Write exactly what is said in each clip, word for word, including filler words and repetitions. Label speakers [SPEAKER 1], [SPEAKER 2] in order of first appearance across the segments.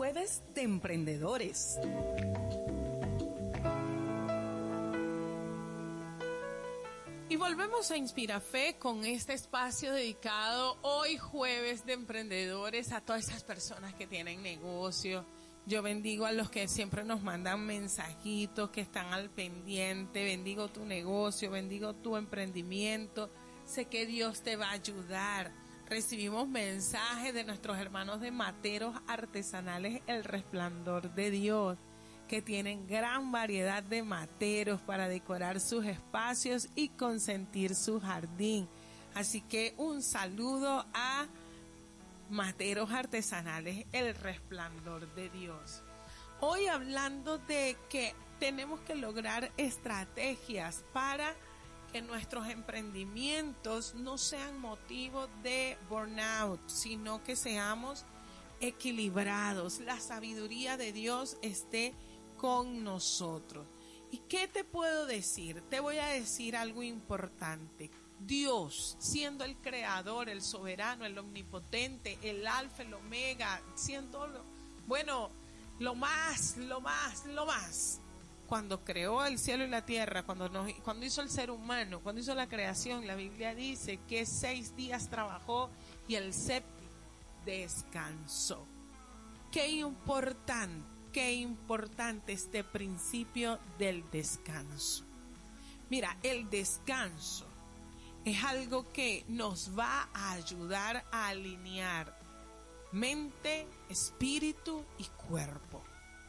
[SPEAKER 1] Jueves de Emprendedores.
[SPEAKER 2] Y volvemos a Inspirafé con este espacio dedicado hoy jueves de emprendedores a todas esas personas que tienen negocio. Yo bendigo a los que siempre nos mandan mensajitos, que están al pendiente. Bendigo tu negocio, bendigo tu emprendimiento. Sé que Dios te va a ayudar. Recibimos mensajes de nuestros hermanos de Materos Artesanales El Resplandor de Dios, que tienen gran variedad de materos para decorar sus espacios y consentir su jardín. Así que un saludo a Materos Artesanales El Resplandor de Dios. Hoy hablando de que tenemos que lograr estrategias para que nuestros emprendimientos no sean motivo de burnout, sino que seamos equilibrados, la sabiduría de Dios esté con nosotros. ¿Y qué te puedo decir? Te voy a decir algo importante. Dios, siendo el creador, el soberano, el omnipotente, el alfa, el omega, siendo lo, bueno, lo más, lo más, lo más. Cuando creó el cielo y la tierra, cuando, nos, cuando hizo el ser humano, cuando hizo la creación, la Biblia dice que seis días trabajó y el séptimo descansó. Qué importante, qué importante este principio del descanso. Mira, el descanso es algo que nos va a ayudar a alinear mente, espíritu y cuerpo.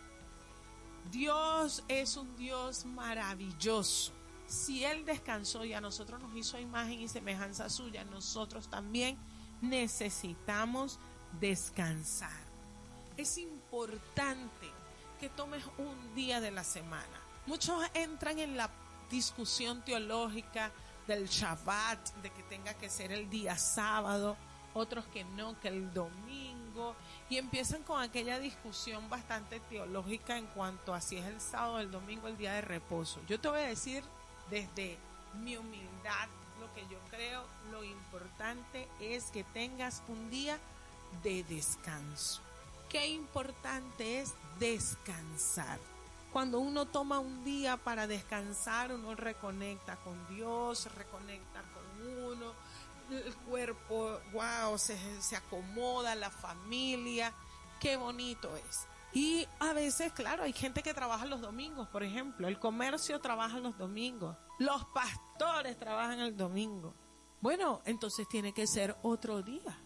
[SPEAKER 2] Dios es un Dios maravilloso. Si Él descansó y a nosotros nos hizo imagen y semejanza suya, nosotros también necesitamos descansar. Es importante que tomes un día de la semana. Muchos entran en la discusión teológica del Shabbat, de que tenga que ser el día sábado, otros que no, que el domingo, y empiezan con aquella discusión bastante teológica en cuanto a si es el sábado, el domingo, el día de reposo. Yo te voy a decir desde mi humildad lo que yo creo, lo importante es que tengas un día de descanso. Qué importante es descansar. Cuando uno toma un día para descansar, uno reconecta con Dios, reconecta con uno, el cuerpo, wow, se, se acomoda, la familia, qué bonito es. Y a veces, claro, hay gente que trabaja los domingos, por ejemplo, el comercio trabaja los domingos, los pastores trabajan el domingo. Bueno, entonces tiene que ser otro día,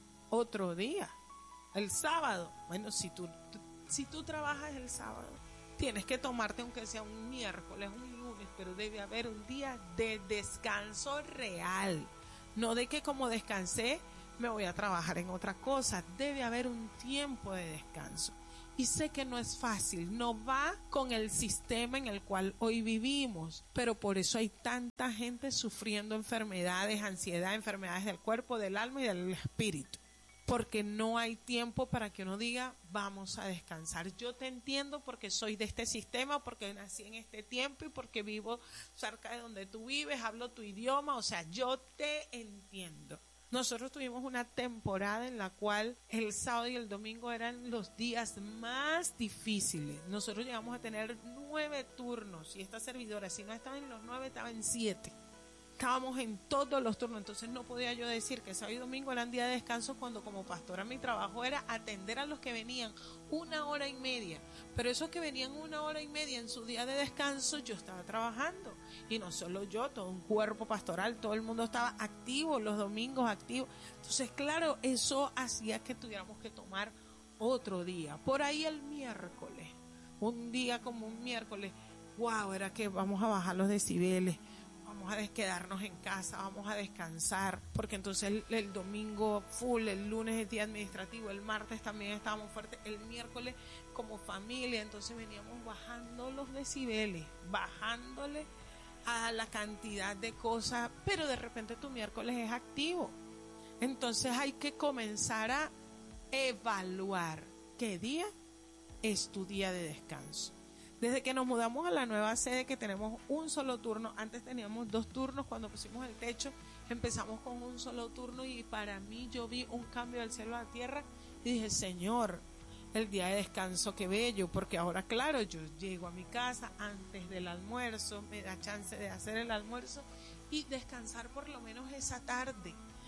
[SPEAKER 2] otro día. El sábado, bueno, si tú, si tú trabajas el sábado, tienes que tomarte aunque sea un miércoles, un lunes, pero debe haber un día de descanso real. No de que como descansé, me voy a trabajar en otra cosa. Debe haber un tiempo de descanso. Y sé que no es fácil, no va con el sistema en el cual hoy vivimos, pero por eso hay tanta gente sufriendo enfermedades, ansiedad, enfermedades del cuerpo, del alma y del espíritu. Porque no hay tiempo para que uno diga, vamos a descansar. Yo te entiendo porque soy de este sistema, porque nací en este tiempo y porque vivo cerca de donde tú vives, hablo tu idioma, o sea, yo te entiendo. Nosotros tuvimos una temporada en la cual el sábado y el domingo eran los días más difíciles. Nosotros llegamos a tener nueve turnos y esta servidora, si no estaba en los nueve, estaba en siete. Estábamos en todos los turnos, entonces no podía yo decir que sábado y domingo eran día de descanso cuando como pastora mi trabajo era atender a los que venían una hora y media, pero esos que venían una hora y media en su día de descanso yo estaba trabajando, y no solo yo, todo un cuerpo pastoral, todo el mundo estaba activo, los domingos activos. Entonces claro, eso hacía que tuviéramos que tomar otro día, por ahí el miércoles, un día como un miércoles, wow, era que vamos a bajar los decibeles, vamos a quedarnos en casa, vamos a descansar, porque entonces el, el domingo full, el lunes es día administrativo, el martes también estábamos fuertes, el miércoles como familia, entonces veníamos bajando los decibeles, bajándole a la cantidad de cosas, pero de repente tu miércoles es activo, entonces hay que comenzar a evaluar qué día es tu día de descanso. Desde que nos mudamos a la nueva sede, que tenemos un solo turno, antes teníamos dos turnos, cuando pusimos el techo empezamos con un solo turno, y para mí yo vi un cambio del cielo a la tierra y dije, Señor, el día de descanso, qué bello, porque ahora, claro, yo llego a mi casa antes del almuerzo, me da chance de hacer el almuerzo y descansar por lo menos esa tarde.